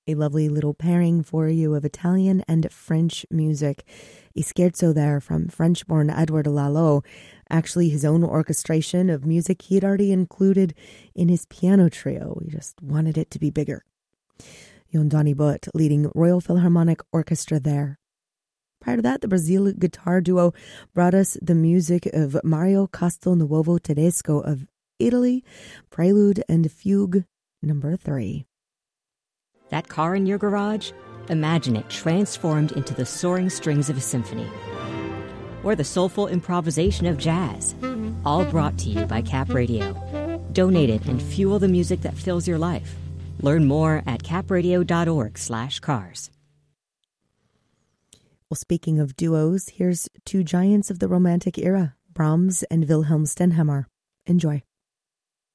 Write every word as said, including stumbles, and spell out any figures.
A lovely little pairing for you of Italian and French music. A scherzo there from French-born Edward Lalo, actually his own orchestration of music he had already included in his piano trio. He just wanted it to be bigger. Jon Donnie Butt leading Royal Philharmonic Orchestra there. Prior to that, the Brazil guitar duo brought us the music of Mario Castelnuovo Tedesco of Italy, Prelude and Fugue number three. That car in your garage? Imagine it transformed into the soaring strings of a symphony. Or the soulful improvisation of jazz. All brought to you by Cap Radio. Donate it and fuel the music that fills your life. Learn more at capradio.org slash cars. Well, speaking of duos, here's two giants of the Romantic era, Brahms and Wilhelm Stenhammar. Enjoy.